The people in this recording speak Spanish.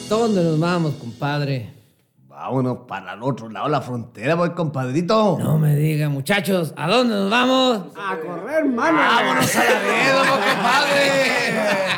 ¿Dónde nos vamos, compadre? Vámonos para el otro lado de la frontera, voy, compadrito. No me diga, muchachos, ¿a dónde nos vamos? A correr, mano. ¡Vámonos a la dedo, compadre!